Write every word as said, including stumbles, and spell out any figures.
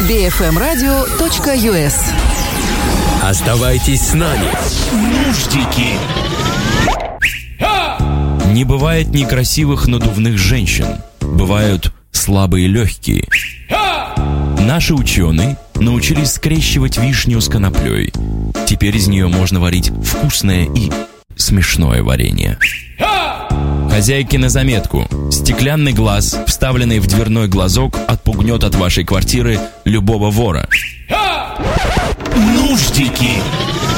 би эф эм радио точка ю эс. Оставайтесь с нами. Нуждики. Не бывает некрасивых надувных женщин. Бывают слабые легкие. Наши ученые научились скрещивать вишню с коноплей. Теперь из нее можно варить вкусное и смешное варенье. Хозяйки на заметку. Стеклянный глаз, вставленный в дверной глазок, отпугнет от вашей квартиры любого вора. Нуждики.